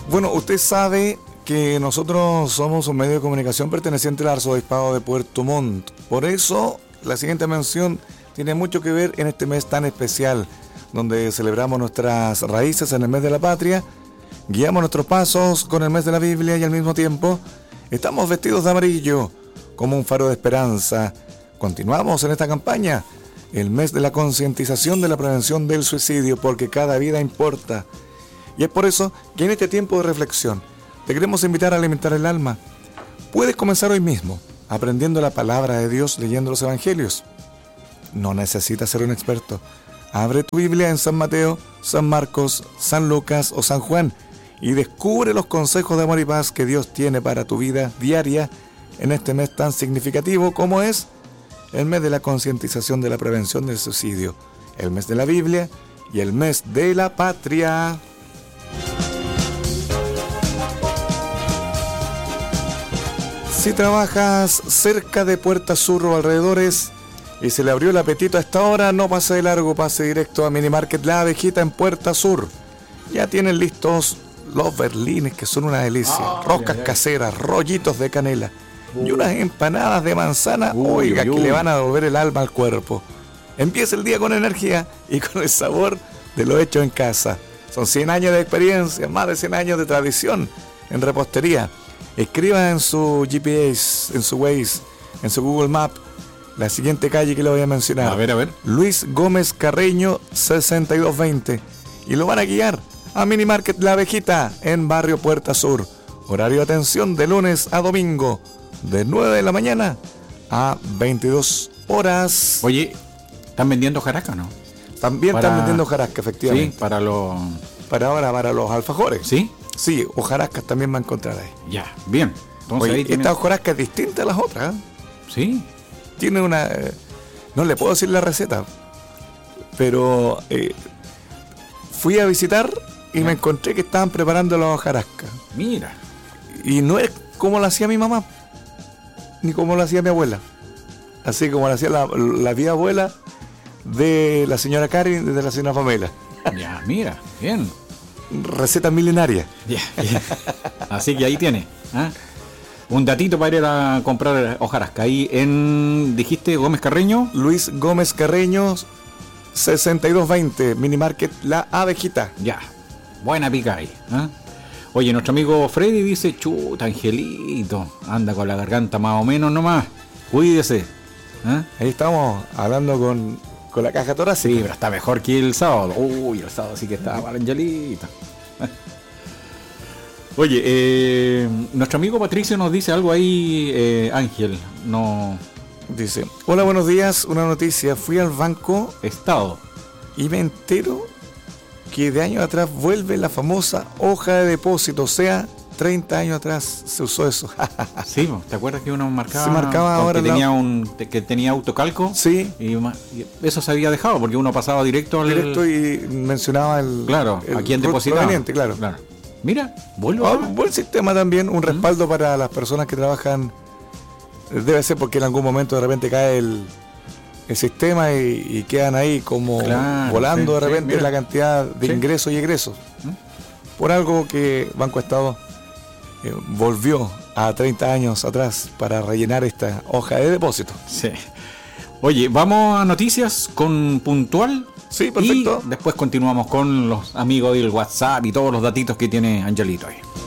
Bueno, usted sabe que nosotros somos un medio de comunicación perteneciente al Arzobispado de Puerto Montt. Por eso, la siguiente mención tiene mucho que ver en este mes tan especial, donde celebramos nuestras raíces en el mes de la patria, guiamos nuestros pasos con el mes de la Biblia y al mismo tiempo estamos vestidos de amarillo, como un faro de esperanza. Continuamos en esta campaña, el mes de la concientización de la prevención del suicidio, porque cada vida importa. Y es por eso que en este tiempo de reflexión te queremos invitar a alimentar el alma. Puedes comenzar hoy mismo, aprendiendo la palabra de Dios, leyendo los evangelios. No necesitas ser un experto. Abre tu Biblia en San Mateo, San Marcos, San Lucas o San Juan y descubre los consejos de amor y paz que Dios tiene para tu vida diaria en este mes tan significativo como es el mes de la concientización de la prevención del suicidio, el mes de la Biblia y el mes de la patria. Si trabajas cerca de Puerta Sur o alrededores y se le abrió el apetito a esta hora, no pase de largo, pase directo a Mini Market La Abejita en Puerta Sur. Ya tienen listos los berlines, que son una delicia, roscas caseras, rollitos de canela y unas empanadas de manzana, que le van a devolver el alma al cuerpo. Empieza el día con energía y con el sabor de lo hecho en casa. Son 100 años de experiencia, más de 100 años de tradición en repostería. Escriba en su GPS, en su Waze, en su Google Maps, la siguiente calle que le voy a mencionar. A ver. Luis Gómez Carreño, 6220. Y lo van a guiar a Mini Market La Abejita en Barrio Puerta Sur. Horario de atención de lunes a domingo, de 9 de la mañana a 22 horas. Oye, ¿están vendiendo jarasca, no? También están vendiendo jarasca, efectivamente. Sí, para los alfajores. ¿Sí? Sí, hojarascas también va a encontrar ahí. Ya, bien. Entonces, oye, esta hojarasca es distinta a las otras. Sí. Tiene una... no le puedo decir la receta, pero fui a visitar y me encontré que estaban preparando la hojarasca. Mira. Y no es como la hacía mi mamá, ni como la hacía mi abuela. Así como la hacía la vieja abuela de la señora Karin y de la señora Pamela. Ya, mira, bien. Receta milenaria. Ya. Así que ahí tiene. Un datito para ir a comprar hojarasca. Ahí dijiste Gómez Carreño. Luis Gómez Carreño, 6220, Mini Market La Abejita. Ya, buena pica ahí. Oye, nuestro amigo Freddy dice, chuta, Angelito, anda con la garganta más o menos nomás. Cuídese. Ahí estamos hablando con la caja torácica. Sí, pero está mejor que el sábado. Uy, el sábado sí que estaba mal, Angelito. Oye, nuestro amigo Patricio nos dice algo ahí, Ángel. No. Dice, hola, buenos días, una noticia. Fui al Banco Estado y me entero que de años atrás vuelve la famosa hoja de depósito. O sea, 30 años atrás se usó eso. Sí, ¿te acuerdas que uno marcaba? Se marcaba ahora. Que tenía autocalco. Sí. Y eso se había dejado porque uno pasaba directo y mencionaba el. Claro, a quién depositaba. Claro. Mira, vuelvo. Buen sistema también, un respaldo para las personas que trabajan. Debe ser porque en algún momento de repente cae el sistema y quedan ahí como volando de repente la cantidad de ingresos y egresos. Por algo que Banco Estado volvió a 30 años atrás para rellenar esta hoja de depósito. Sí. Oye, vamos a noticias con Puntual. Sí, perfecto. Y después continuamos con los amigos del WhatsApp y todos los datitos que tiene Angelito ahí.